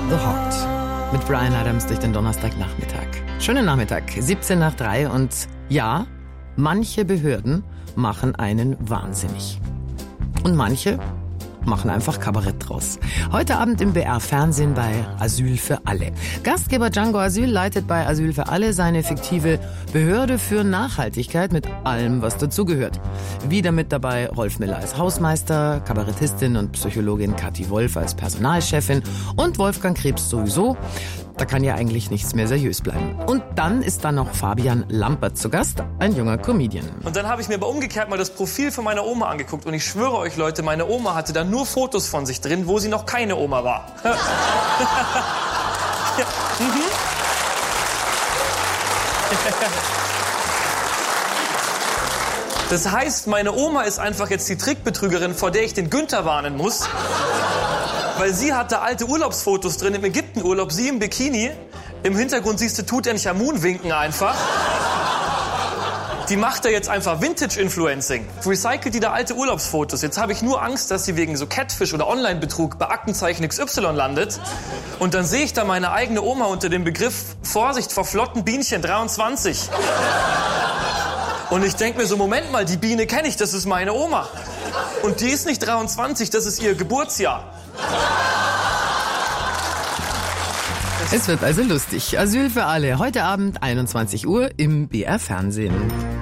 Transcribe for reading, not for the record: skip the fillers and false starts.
The Heart mit Bryan Adams durch den Donnerstagnachmittag. Schönen Nachmittag, 17 nach 3 und ja, manche Behörden machen einen wahnsinnig. Und manche machen einfach Kabarett draus. Heute Abend im BR-Fernsehen bei Asyl für alle. Gastgeber Django Asyl leitet bei Asyl für alle seine fiktive Behörde für Nachhaltigkeit mit allem, was dazugehört. Wieder mit dabei Rolf Miller als Hausmeister, Kabarettistin und Psychologin Kathi Wolf als Personalchefin und Wolfgang Krebs sowieso. Da kann ja eigentlich nichts mehr seriös bleiben. Und dann ist da noch Fabian Lampert zu Gast, ein junger Comedian. Und dann habe ich mir aber umgekehrt mal das Profil von meiner Oma angeguckt. Und ich schwöre euch, Leute, meine Oma hatte da nur Fotos von sich drin, wo sie noch keine Oma war. Ja. Das heißt, meine Oma ist einfach jetzt die Trickbetrügerin, vor der ich den Günther warnen muss. Weil sie hatte alte Urlaubsfotos drin im Ägyptenurlaub, sie im Bikini. Im Hintergrund siehst du Tutanchamun winken einfach. Die macht da jetzt einfach Vintage-Influencing. Recycelt die da alte Urlaubsfotos. Jetzt habe ich nur Angst, dass sie wegen so Catfish oder Online-Betrug bei Aktenzeichen XY landet. Und dann sehe ich da meine eigene Oma unter dem Begriff Vorsicht vor flotten Bienchen 23. Und ich denke mir so, Moment mal, die Biene kenne ich, das ist meine Oma. Und die ist nicht 23, das ist ihr Geburtsjahr. Es wird also lustig. Asyl für alle. Heute Abend 21 Uhr im BR Fernsehen.